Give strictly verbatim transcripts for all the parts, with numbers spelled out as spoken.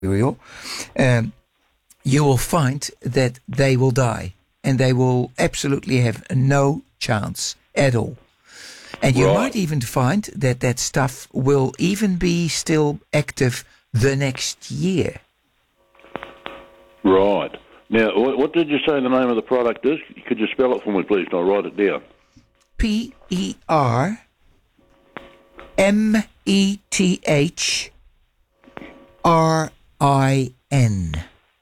material, um, you will find that they will die and they will absolutely have no chance at all. And you Right. might even find that that stuff will even be still active the next year. Right. Now, what, what did you say the name of the product is? Could you spell it for me, please, and I'll write it down. P E R M E T H R I N.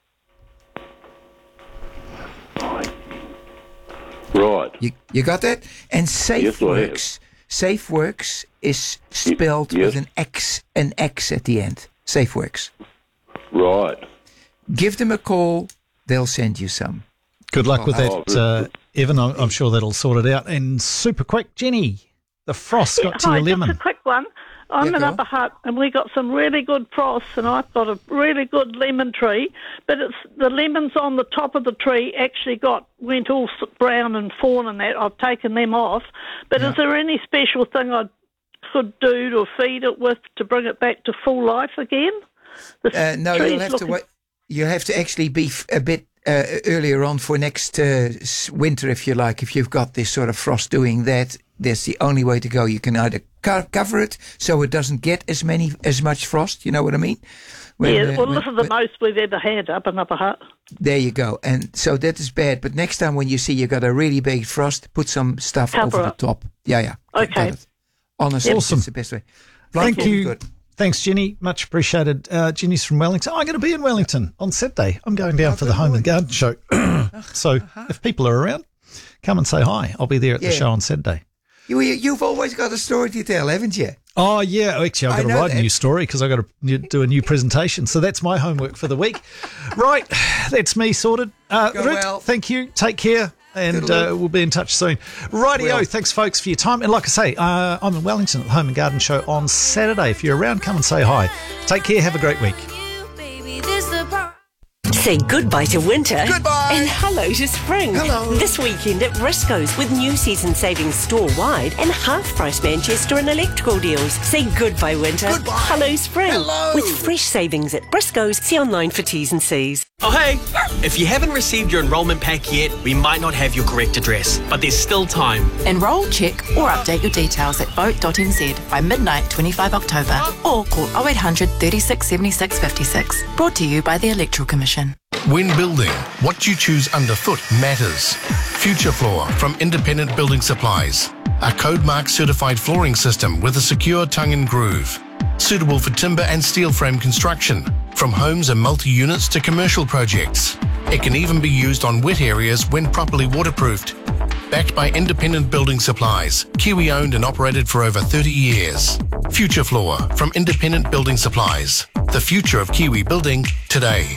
Right. You you got that? And Yes, I have. SafeWorks. SafeWorks is spelled yes. with an X, an X at the end. SafeWorks. Right. Give them a call. They'll send you some. Good luck with Oh, that, uh, Evan. I'm, I'm sure that'll sort it out. And super quick, Jenny, the frost got to Hi, your lemon. just a quick one. I'm Yeah, in go Upper on. Hutt, and we got some really good frost, and I've got a really good lemon tree, but it's the lemons on the top of the tree actually got went all s- brown and fawn and that. I've taken them off. But Yeah. is there any special thing I could do to feed it with to bring it back to full life again? The Uh, no, tree's you'll have to looking- wait. You have to actually be f- a bit uh, earlier on for next uh, s- winter, if you like. If you've got this sort of frost doing that, that's the only way to go. You can either co- cover it so it doesn't get as many as much frost. You know what I mean? When, Yeah, uh, well, when- this is the when- most we've ever had up in Upper Hutt. There you go. And so that is bad. But next time when you see you got a really big frost, put some stuff Cover over it. the top. Yeah, yeah. Okay. Got it. Honestly, Awesome. it's the best way. Thank Right, you. Good. Thanks, Jenny. Much appreciated. Uh, Jenny's from Wellington. I'm going to be in Wellington on Saturday. I'm going down for the Home and Garden Show. So if people are around, come and say hi. I'll be there at the Yeah. show on Saturday. You, you- you've always got a story to tell, haven't you? Oh, yeah. Actually, I've I got to know write a that. new story because I've got to do a new presentation. So that's my homework for the week. Right. That's me sorted. Uh, Go Rit, well. thank you. Take care. And Toodaloo. uh, we'll be in touch soon. Rightio. Will. Thanks, folks, for your time. And like I say, uh, I'm in Wellington at the Home and Garden Show on Saturday. If you're around, come and say hi. Take care. Have a great week. Say goodbye to winter. Goodbye. And hello to spring. Hello. This weekend at Briscoe's with new season savings store-wide and half-price Manchester and electrical deals. Say goodbye winter. Goodbye. Hello spring. Hello. With fresh savings at Briscoe's. See online for T's and C's. Oh, hey! If you haven't received your enrolment pack yet, we might not have your correct address, but there's still time. Enrol, check or update your details at vote dot n z by midnight twenty-five October or call oh eight hundred, thirty-six, seventy-six, fifty-six. Brought to you by the Electoral Commission. When building, what you choose underfoot matters. Future Floor from Independent Building Supplies. A code mark certified flooring system with a secure tongue and groove. Suitable for timber and steel frame construction, from homes and multi-units to commercial projects. It can even be used on wet areas when properly waterproofed. Backed by Independent Building Supplies, Kiwi owned and operated for over thirty years. Future Floor from Independent Building Supplies. The future of Kiwi building today.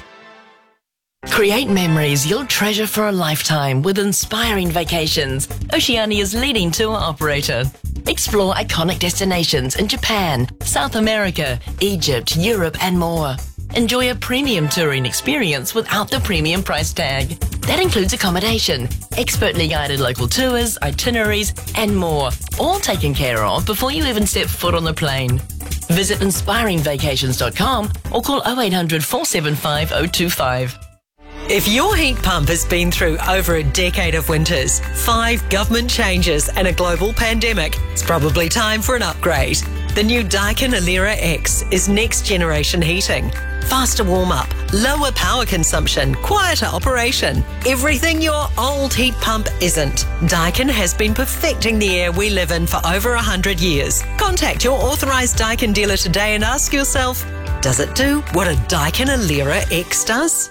Create memories you'll treasure for a lifetime with Inspiring Vacations, Oceania's leading tour operator. Explore iconic destinations in Japan, South America, Egypt, Europe and more. Enjoy a premium touring experience without the premium price tag. That includes accommodation, expertly guided local tours, itineraries and more, all taken care of before you even step foot on the plane. Visit inspiring vacations dot com or call oh eight hundred, four seven five, oh two five. If your heat pump has been through over a decade of winters, five government changes and a global pandemic, it's probably time for an upgrade. The new Daikin Alera X is next generation heating. Faster warm-up, lower power consumption, quieter operation. Everything your old heat pump isn't. Daikin has been perfecting the air we live in for over one hundred years. Contact your authorised Daikin dealer today and ask yourself, does it do what a Daikin Alera X does?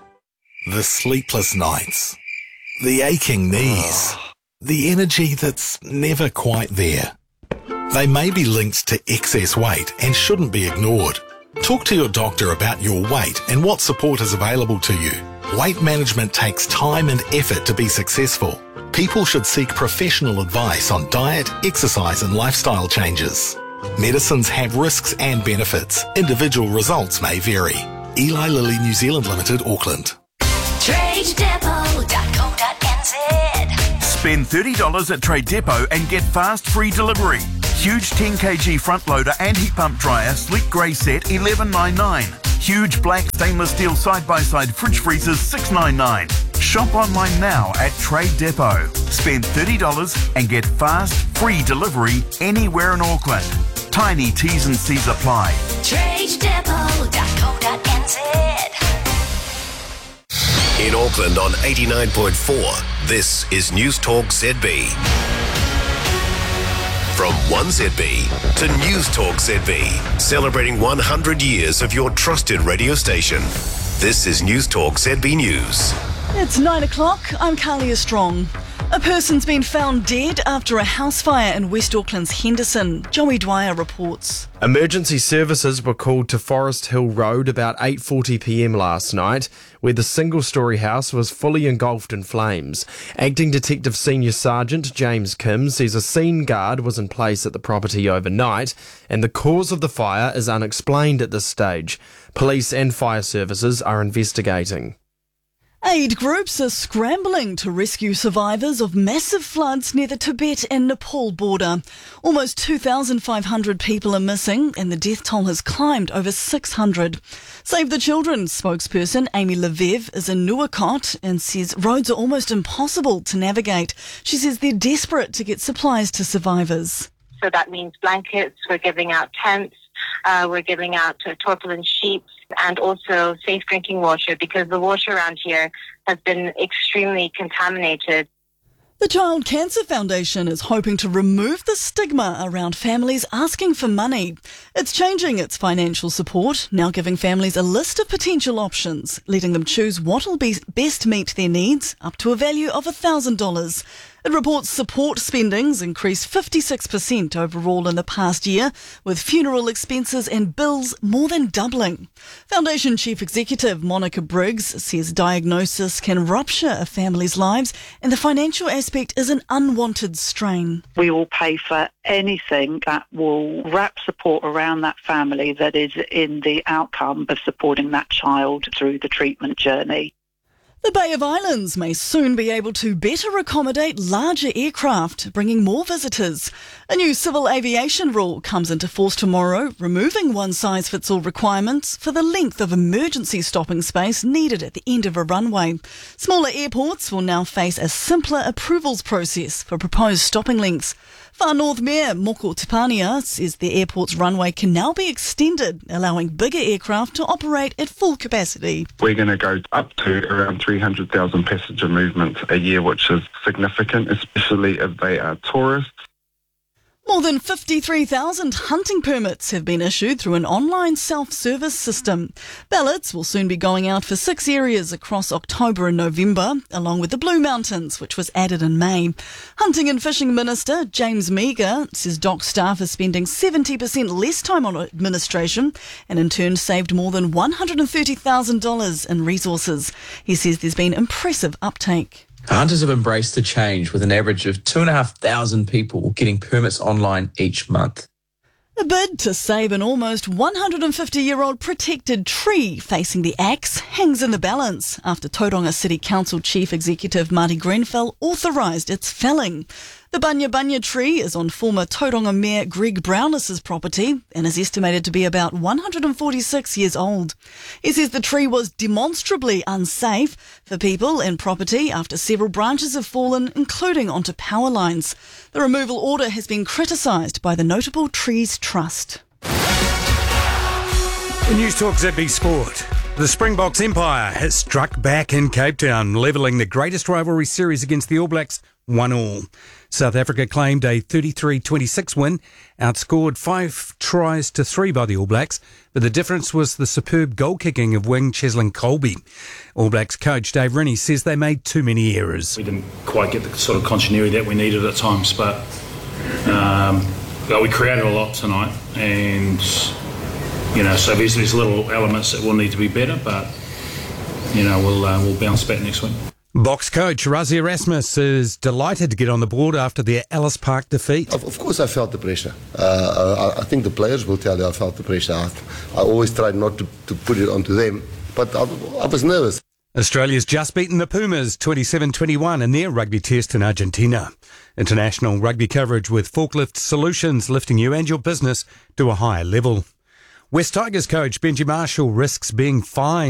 The sleepless nights, the aching knees, the energy that's never quite there. They may be linked to excess weight and shouldn't be ignored. Talk to your doctor about your weight and what support is available to you. Weight management takes time and effort to be successful. People should seek professional advice on diet, exercise and lifestyle changes. Medicines have risks and benefits. Individual results may vary. Eli Lilly New Zealand Limited, Auckland. trade depot dot co dot n z. Spend thirty dollars at Trade Depot and get fast free delivery. Huge ten kilogram front loader and heat pump dryer sleek grey set eleven ninety-nine. Huge black stainless steel side-by-side fridge freezers, six ninety-nine. Shop online now at Trade Depot. Spend thirty dollars and get fast, free delivery anywhere in Auckland. Tiny T's and C's apply. trade depot dot co dot n z. In Auckland on eighty-nine point four, this is News Talk Z B. From one Z B to News Talk Z B, celebrating one hundred years of your trusted radio station. This is News Talk Z B News. It's nine o'clock. I'm Carlia Strong. A person's been found dead after a house fire in West Auckland's Henderson. Joey Dwyer reports. Emergency services were called to Forest Hill Road about eight forty p m last night, where the single-storey house was fully engulfed in flames. Acting Detective Senior Sergeant James Kim says a scene guard was in place at the property overnight, and the cause of the fire is unexplained at this stage. Police and fire services are investigating. Aid groups are scrambling to rescue survivors of massive floods near the Tibet and Nepal border. Almost two thousand five hundred people are missing and the death toll has climbed over six hundred. Save the Children spokesperson Amy Lviv is in Nuwakot and says roads are almost impossible to navigate. She says they're desperate to get supplies to survivors. So that means blankets, we're giving out tents, uh, we're giving out uh, tarpaulin sheets, and also safe drinking water, because the water around here has been extremely contaminated. The Child Cancer Foundation is hoping to remove the stigma around families asking for money. It's changing its financial support, now giving families a list of potential options, letting them choose what will be best meet their needs, up to a value of one thousand dollars. It reports support spendings increased fifty-six percent overall in the past year, with funeral expenses and bills more than doubling. Foundation Chief Executive Monica Briggs says diagnosis can rupture a family's lives and the financial aspect is an unwanted strain. We will pay for anything that will wrap support around that family that is in the outcome of supporting that child through the treatment journey. The Bay of Islands may soon be able to better accommodate larger aircraft, bringing more visitors. A new civil aviation rule comes into force tomorrow, removing one-size-fits-all requirements for the length of emergency stopping space needed at the end of a runway. Smaller airports will now face a simpler approvals process for proposed stopping lengths. Far North Mayor Moko Tupania says the airport's runway can now be extended, allowing bigger aircraft to operate at full capacity. We're going to go up to around three hundred thousand passenger movements a year, which is significant, especially if they are tourists. More than fifty-three thousand hunting permits have been issued through an online self-service system. Ballots will soon be going out for six areas across October and November, along with the Blue Mountains, which was added in May. Hunting and Fishing Minister James Meagher says D O C staff are spending seventy percent less time on administration and in turn saved more than one hundred thirty thousand dollars in resources. He says there's been impressive uptake. Hunters have embraced the change with an average of two and a half thousand people getting permits online each month. A bid to save an almost one hundred fifty-year-old protected tree facing the axe hangs in the balance after Tauranga City Council Chief Executive Marty Grenfell authorised its felling. The Bunya Bunya tree is on former Tauranga Mayor Greg Brownless's property and is estimated to be about one hundred forty-six years old. He says the tree was demonstrably unsafe for people and property after several branches have fallen, including onto power lines. The removal order has been criticised by the Notable Trees Trust. In News Talk Z B Sport, the Springboks Empire has struck back in Cape Town, levelling the greatest rivalry series against the All Blacks one all. South Africa claimed a thirty-three twenty-six win, outscored five tries to three by the All Blacks, but the difference was the superb goal-kicking of wing Cheslin Colby. All Blacks coach Dave Rennie says they made too many errors. We didn't quite get the sort of continuity that we needed at times, but, um, but we created a lot tonight, and you know, so there's, there's little elements that will need to be better, but you know, we'll uh, we'll bounce back next week. Box coach Rassie Erasmus is delighted to get on the board after their Ellis Park defeat. Of, of course I felt the pressure. Uh, I, I think the players will tell you I felt the pressure. I, I always tried not to, to put it onto them, but I, I was nervous. Australia's just beaten the Pumas twenty-seven twenty-one in their rugby test in Argentina. International rugby coverage with Forklift Solutions, lifting you and your business to a higher level. West Tigers coach Benji Marshall risks being fined